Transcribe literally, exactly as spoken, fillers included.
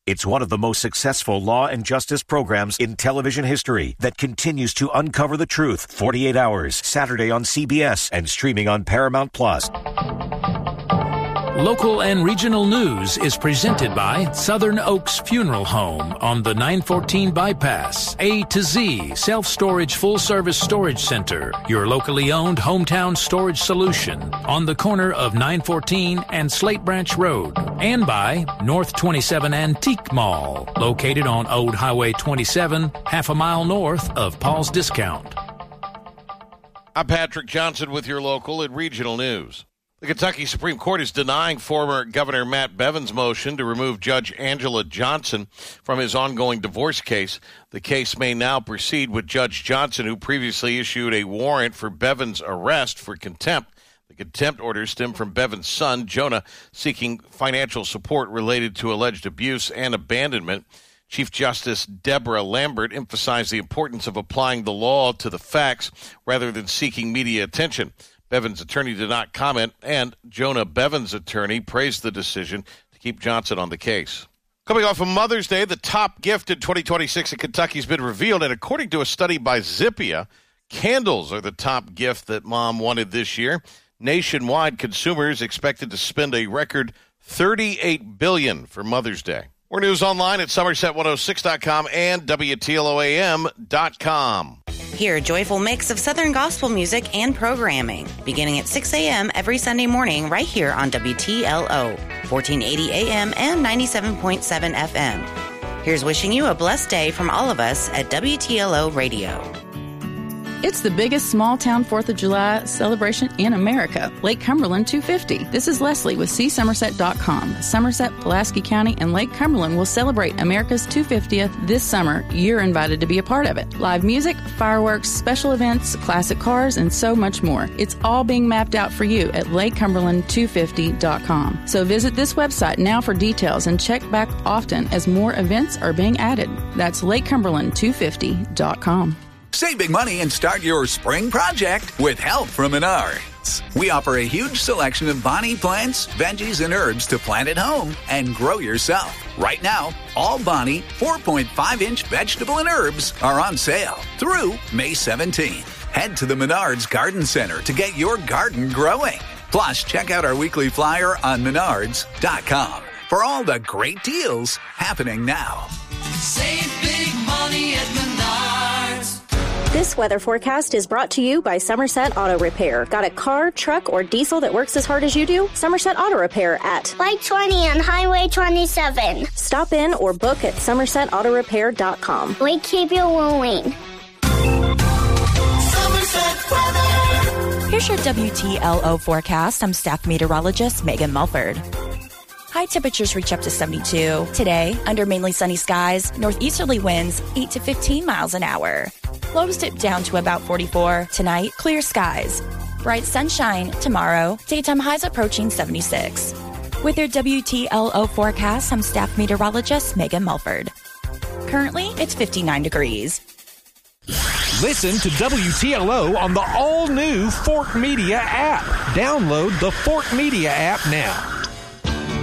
It's one of the most successful law and justice programs in television history that continues to uncover the truth. forty-eight hours, Saturday on C B S and streaming on Paramount Plus. Local and regional news is presented by Southern Oaks Funeral Home on the nine fourteen bypass. A to Z Self-Storage Full-Service Storage Center, your locally owned hometown storage solution on the corner of nine fourteen and Slate Branch Road. And by North twenty-seven Antique Mall, located on Old Highway twenty-seven, half a mile north of Paul's Discount. I'm Patrick Johnson with your local and regional news. The Kentucky Supreme Court is denying former Governor Matt Bevin's motion to remove Judge Angela Johnson from his ongoing divorce case. The case may now proceed with Judge Johnson, who previously issued a warrant for Bevin's arrest for contempt. The contempt order stemmed from Bevin's son, Jonah, seeking financial support related to alleged abuse and abandonment. Chief Justice Deborah Lambert emphasized the importance of applying the law to the facts rather than seeking media attention. Bevin's attorney did not comment, and Jonah Bevin's attorney praised the decision to keep Johnson on the case. Coming off of Mother's Day, the top gift in twenty twenty-six in Kentucky has been revealed, and according to a study by Zippia, candles are the top gift that Mom wanted this year. Nationwide, consumers expected to spend a record thirty-eight billion dollars for Mother's Day. More news online at Somerset one oh six dot com and W T L O A M dot com. Hear a joyful mix of Southern gospel music and programming, beginning at six a.m. every Sunday morning right here on W T L O, fourteen eighty A M and ninety-seven point seven F M. Here's wishing you a blessed day from all of us at W T L O Radio. It's the biggest small-town fourth of July celebration in America, Lake Cumberland two fifty. This is Leslie with See Somerset dot com. Somerset, Pulaski County, and Lake Cumberland will celebrate America's two hundred fiftieth this summer. You're invited to be a part of it. Live music, fireworks, special events, classic cars, and so much more. It's all being mapped out for you at Lake Cumberland two fifty dot com. So visit this website now for details and check back often as more events are being added. That's Lake Cumberland two fifty dot com. Save big money and start your spring project with help from Menards. We offer a huge selection of Bonnie plants, veggies, and herbs to plant at home and grow yourself. Right now, all Bonnie four point five inch vegetable and herbs are on sale through May seventeenth. Head to the Menards Garden Center to get your garden growing. Plus, check out our weekly flyer on menards dot com for all the great deals happening now. Save big money at Menards. This weather forecast is brought to you by Somerset Auto Repair. Got a car, truck, or diesel that works as hard as you do? Somerset Auto Repair at Light twenty on Highway twenty-seven. Stop in or book at somerset auto repair dot com. We keep you moving. Somerset weather. Here's your W T L O forecast. I'm staff meteorologist Megan Mulford. High temperatures reach up to seventy-two. Today, under mainly sunny skies, northeasterly winds eight to fifteen miles an hour. Lows dip down to about forty-four. Tonight, clear skies. Bright sunshine tomorrow. Daytime highs approaching seventy-six. With your W T L O forecast, I'm staff meteorologist Megan Mulford. Currently, it's fifty-nine degrees. Listen to W T L O on the all-new Fork Media app. Download the Fork Media app now.